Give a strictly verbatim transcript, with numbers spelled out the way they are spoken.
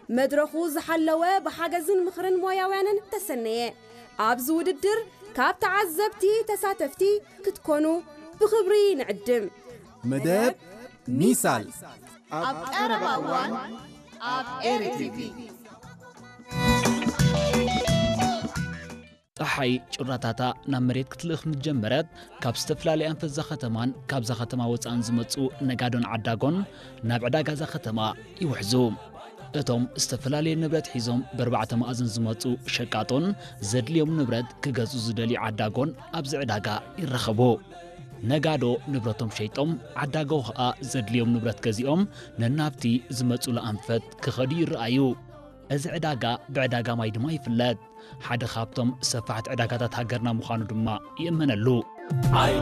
مدرخو زحلوه بحاجزن مخرن موياوانن تسنيه عبز وددر كاب تعذبتي تساتفتي كتكونوا بخبري نعدم مدب ميسال أب أربعوان أب إرتيفي صحي ጭራታታ ናብ መሬት ክትልኽ ምጀመረት ካብ ዝተፍላለየ አንፈዛ ከተማን ካብ ዛ ከተማ ወፃን ዝመጹ ነጋዶን ዓዳጎን ናብ ዕዳጋ ዛ ከተማ ይውሕዙ እቶም ዝተፍላለየ ንብረት ሒዞም በርባዕተ ማዕዘን ዝመጹ ሸቃጦን ዘድልዮም ንብረት ክገዙ ዝደሊ ዓዳጎን ኣብዚ ዕዳጋ ይረኸቡ ነጋዶ ንብረቶም ሸይጦም ዓዳጎ ኸኣ ዘድልዮም ንብረት ገዚኦም ነናብቲ ዝመጹ ለአንፈት ክኸዱ ይረአዩ እዚ ዕዳጋ ብዕዳጋ ማይ ድማ ይፍለጥ ሓደ ካብቶም ሰፋሕት ዕዳጋታት ሃገርና ምዃኑ ድማ ይእመነሉ